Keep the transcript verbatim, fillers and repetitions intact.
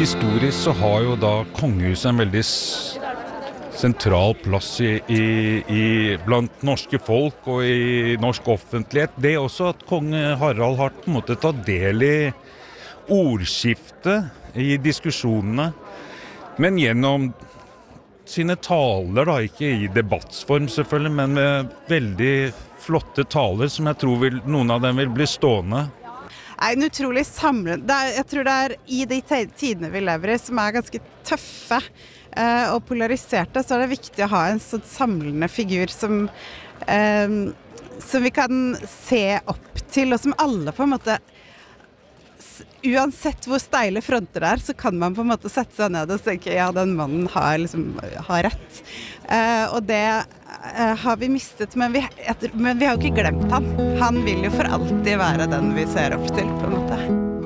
historisk så har jo da kongehuset en veldig s- sentral plass i, i, i blant norske folk og i norsk offentlighet. Det er også at kong Harald har på en måte tatt del i ordskiftet, i diskusjonene, men gjennom sine taler da, ikke i debattsform selvfølgelig, men med veldig flotte taler som jeg tror vil, noen av dem vil bli stående. En utrolig samlende, det er, jeg tror det er i de tidene vi lever i som er ganske tøffe eh, og polariserte, så er det viktig å ha en sånn samlende figur som, eh, som vi kan se opp til, og som alle på en måte, uansett hvor steile fronter det er, så kan man på en måte sette seg ned og tenke, ja, den mannen har, liksom, har rett. Eh, og det eh, har vi mistet, men vi, etter, men vi har jo ikke glemt han. Han vil jo for alltid være den vi ser opp til, på en måte.